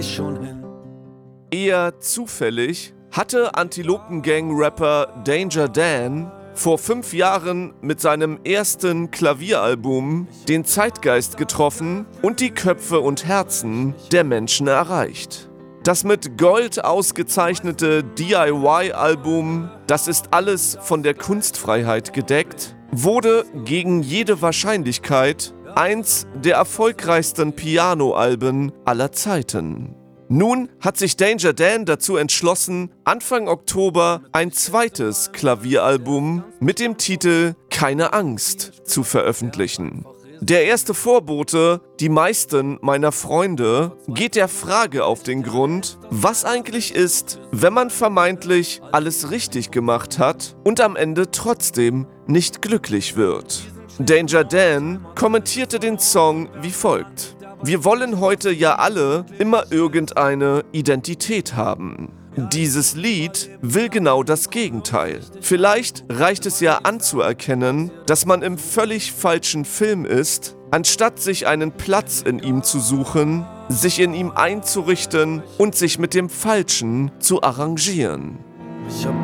ich schon hin. Eher zufällig hatte Antilopen-Gang-Rapper Danger Dan vor 5 Jahren mit seinem ersten Klavieralbum den Zeitgeist getroffen und die Köpfe und Herzen der Menschen erreicht. Das mit Gold ausgezeichnete DIY-Album „Das ist alles von der Kunstfreiheit gedeckt" wurde gegen jede Wahrscheinlichkeit eins der erfolgreichsten Piano-Alben aller Zeiten. Nun hat sich Danger Dan dazu entschlossen, Anfang Oktober ein zweites Klavieralbum mit dem Titel „Keine Angst" zu veröffentlichen. Der erste Vorbote, Die meisten meiner Freunde, geht der Frage auf den Grund, was eigentlich ist, wenn man vermeintlich alles richtig gemacht hat und am Ende trotzdem nicht glücklich wird. Danger Dan kommentierte den Song wie folgt: Wir wollen heute ja alle immer irgendeine Identität haben. Dieses Lied will genau das Gegenteil. Vielleicht reicht es ja anzuerkennen, dass man im völlig falschen Film ist, anstatt sich einen Platz in ihm zu suchen, sich in ihm einzurichten und sich mit dem Falschen zu arrangieren. Ich hab